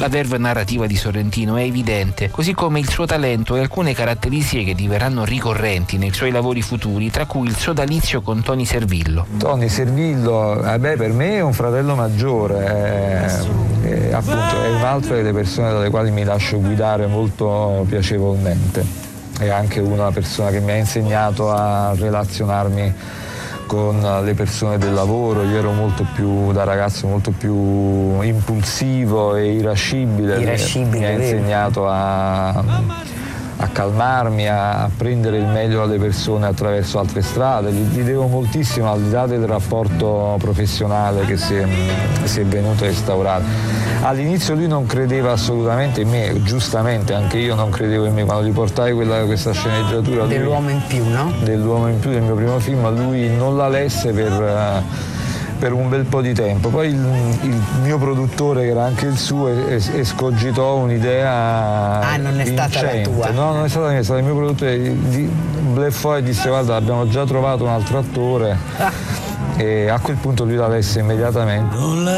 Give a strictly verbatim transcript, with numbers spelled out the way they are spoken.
La verve narrativa di Sorrentino è evidente, così come il suo talento e alcune caratteristiche che diverranno ricorrenti nei suoi lavori futuri, tra cui il sodalizio con Tony Servillo. Tony Servillo, eh beh, per me è un fratello maggiore, è, è, appunto, è un'altra delle persone dalle quali mi lascio guidare molto piacevolmente. È anche una persona che mi ha insegnato a relazionarmi con le persone del lavoro. Io ero molto più, da ragazzo, molto più impulsivo e irascibile. irascibile mi ha insegnato a, a calmarmi, a, a prendere il meglio dalle persone attraverso altre strade. Gli, gli devo moltissimo, al di là del rapporto professionale che si è, si è venuto a instaurare. All'inizio lui non credeva assolutamente in me, giustamente anche io non credevo in me. Quando gli portai quella, questa sceneggiatura dell'uomo in più, no? Dell'uomo in più, del mio primo film, lui non la lesse per, per un bel po' di tempo. Poi il, il mio produttore, che era anche il suo, es, escogitò un'idea ah, non è vincente. stata la tua? No, non è stata mia, è stato il mio produttore. Di, bleffò e disse: guarda, abbiamo già trovato un altro attore. Ah. E a quel punto lui la lesse immediatamente.